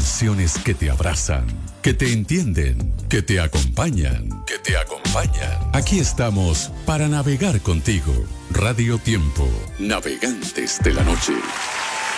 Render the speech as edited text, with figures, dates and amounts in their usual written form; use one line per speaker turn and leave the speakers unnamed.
Canciones que te abrazan, que te entienden, que te acompañan, que te acompañan. Aquí estamos para navegar contigo. Radio Tiempo, navegantes de la noche.